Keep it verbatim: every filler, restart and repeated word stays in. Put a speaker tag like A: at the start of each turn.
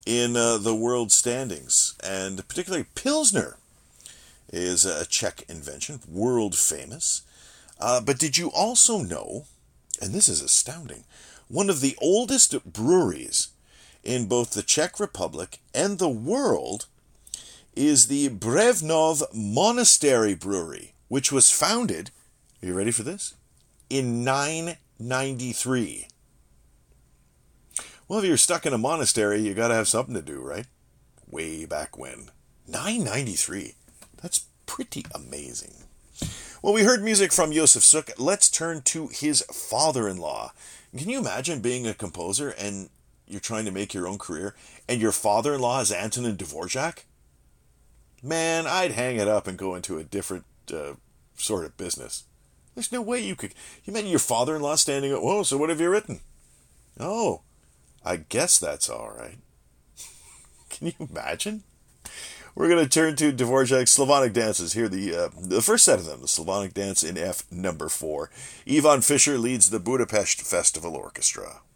A: in uh, the world standings, and particularly Pilsner is a Czech invention, world famous. Uh, but did you also know, and this is astounding, one of the oldest breweries in both the Czech Republic and the world is the Brevnov Monastery Brewery, which was founded, are you ready for this? In nine ninety-three. Well, if you're stuck in a monastery, you got to have something to do, right? Way back when. nine ninety-three. That's pretty amazing. Well, we heard music from Josef Suk. Let's turn to his father-in-law. Can you imagine being a composer and you're trying to make your own career, and your father-in-law is Antonin Dvorak? Man, I'd hang it up and go into a different uh, sort of business. There's no way you could. You imagine your father-in-law standing up. Whoa, so what have you written? Oh, I guess that's all right. Can you imagine? We're going to turn to Dvorak's Slavonic dances. Here, the uh, the first set of them, the Slavonic dance in F number four. Ivan Fischer leads the Budapest Festival Orchestra.